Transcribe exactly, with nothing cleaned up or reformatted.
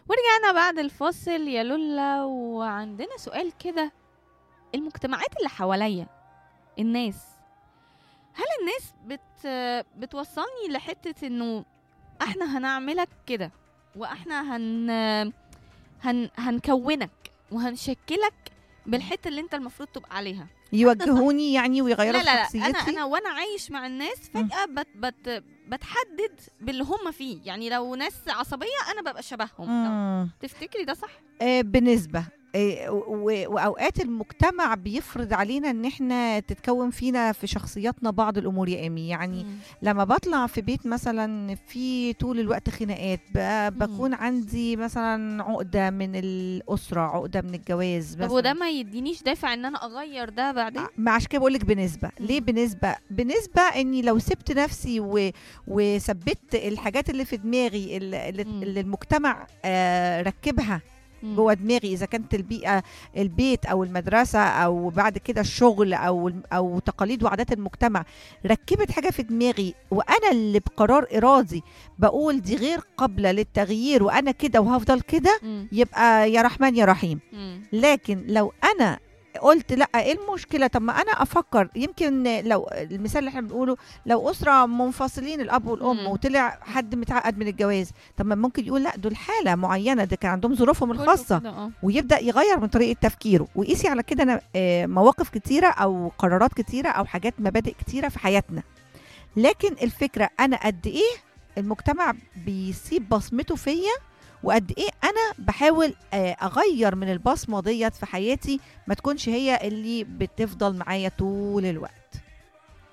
ورجعنا بعد الفاصل يا لولا، وعندنا سؤال كده. المجتمعات اللي حواليا، الناس، هل الناس بت بتوصلني لحتة انه احنا هنعملك كده، واحنا هن هن هنكونك وهنشكلك بالحتة اللي انت المفروض تبقى عليها؟ يوجهوني يعني ويغيروا لا في لا لا، شخصيتي؟ انا انا وانا عايش مع الناس فجأة بت بت بتحدد باللي هم فيه. يعني لو ناس عصبية انا ببقى شبههم. لو مم. تفتكري ده صح؟ آه، بنسبة. آه، و- وأوقات المجتمع بيفرض علينا إن إحنا تتكون فينا في شخصياتنا بعض الأمور يا إيمي. يعني مم. لما بطلع في بيت مثلا في طول الوقت خناقات، ب- مم. بكون عندي مثلا عقدة من الأسرة، عقدة من الجواز طب وده مثلا. ما يدينيش دافع ان انا اغير ده بعدين؟ ما عشان كده بقول لك بنسبة. مم. ليه بنسبة؟ بنسبة اني لو سبت نفسي و... وثبت الحاجات اللي في دماغي، اللي, مم. اللي المجتمع آه ركبها مم. جوه دماغي، اذا كانت البيئه، البيت او المدرسه او بعد كده الشغل او او تقاليد وعادات المجتمع، ركبت حاجه في دماغي وانا اللي بقرار ارادي بقول دي غير قابله للتغيير وانا كده وهفضل كده، مم. يبقى يا رحمن يا رحيم. مم. لكن لو انا قلت لا، ايه المشكله؟ طب ما انا افكر، يمكن لو المثال اللي احنا بنقوله، لو اسره منفصلين الاب والام مم. وطلع حد متعقد من الجواز، طب ما ممكن يقول لا دول حاله معينه، ده كان عندهم ظروفهم كله الخاصه، كده، اه. ويبدا يغير من طريقه تفكيره. وقيسي على كده أنا آه، مواقف كتيره او قرارات كتيره او حاجات مبادئ كتيره في حياتنا. لكن الفكره انا قد ايه المجتمع بيسيب بصمته فيا، وقد ايه انا بحاول آه، اغير من البصمه ديت في حياتي، ما تكونش هي اللي بتفضل معايا طول الوقت.